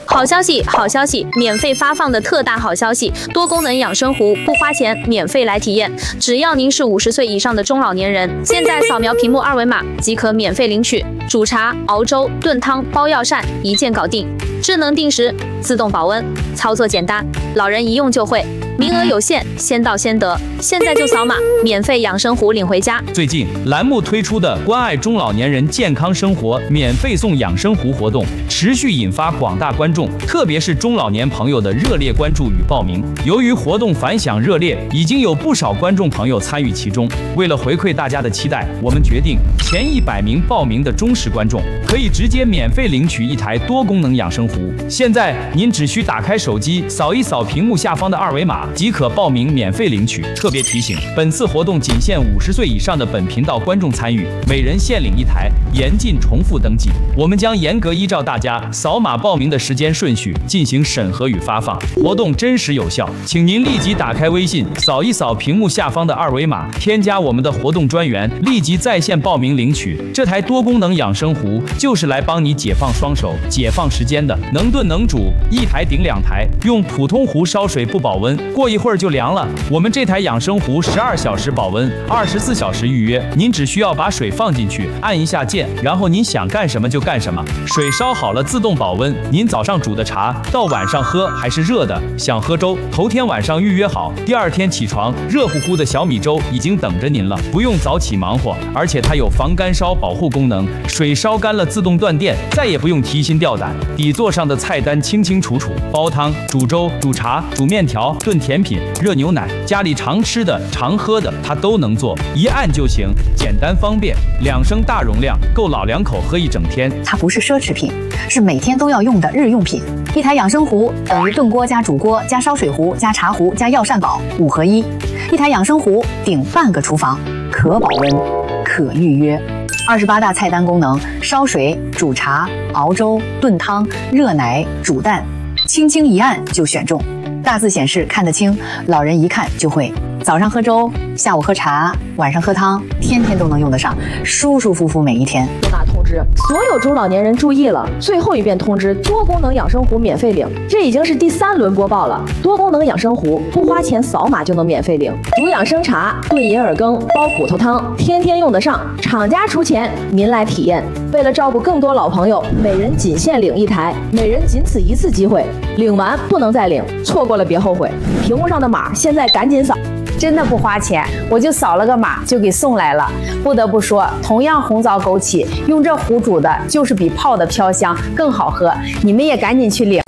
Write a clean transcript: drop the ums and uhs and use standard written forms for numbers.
好消息，好消息！免费发放的特大好消息，多功能养生壶不花钱，免费来体验。只要您是50岁以上的中老年人，现在扫描屏幕二维码即可免费领取。煮茶、熬粥、炖汤、包药膳，一键搞定。智能定时，自动保温，操作简单，老人一用就会。名额有限，先到先得，现在就扫码，免费养生壶领回家。 最近栏目推出的关爱中老年人健康生活免费送养生壶活动，持续引发广大观众，特别是中老年朋友的热烈关注与报名。由于活动反响热烈，已经有不少观众朋友参与其中。为了回馈大家的期待，我们决定前100名报名的忠实观众可以直接免费领取一台多功能养生壶。现在您只需打开手机，扫一扫屏幕下方的二维码，即可报名免费领取。特别提醒，本次活动仅限50岁以上的本频道观众参与，每人限领一台，严禁重复登记。我们将严格依照大家扫码报名的时间顺序进行审核与发放，活动真实有效。请您立即打开微信，扫一扫屏幕下方的二维码，添加我们的活动专员，立即在线报名领取。这台多功能养生壶就是来帮你解放双手、解放时间的，能炖能煮，一台顶2台。用普通壶烧水不保温，过一会儿就凉了。我们这台养生壶12小时保温，24小时预约。您只需要把水放进去，按一下键，然后您想干什么就干什么。水烧好了自动保温，您早上煮的茶到晚上喝还是热的。想喝粥，头天晚上预约好，第2天起床，热乎乎的小米粥已经等着您了，不用早起忙活。而且它有防干烧保护功能，水烧干了自动断电，再也不用提心吊胆。底座上的菜单清清楚楚，煲汤、煮粥、煮茶、煮面条、炖甜品、热牛奶，家里常吃的、常喝的，它都能做，一按就行，简单方便。2升大容量，够老两口喝一整天。 它不是奢侈品，是每天都要用的日用品。一台养生壶等于炖锅加煮锅加烧水壶加茶壶加药膳宝5合1。一台养生壶顶半个厨房，可保温，可预约。28大菜单功能：烧水、煮茶、熬粥、炖汤、热奶、煮蛋，轻轻一按就选中。大字显示看得清，老人一看就会。早上喝粥，下午喝茶，晚上喝汤，天天都能用得上，舒舒服服每一天。 重大通知，所有中老年人注意了！最后一遍通知，多功能养生壶免费领。这已经是第3轮播报了。多功能养生壶不花钱，扫码就能免费领。煮养生茶、炖银耳羹、煲骨头汤，天天用得上。厂家出钱，您来体验。为了照顾更多老朋友，每人仅限领1台，每人仅此1次机会，领完不能再领，错过了别后悔。屏幕上的码，现在赶紧扫。 真的不花钱，我就扫了个码就给送来了。不得不说，同样红枣枸杞，用这壶煮的就是比泡的飘香更好喝。你们也赶紧去领。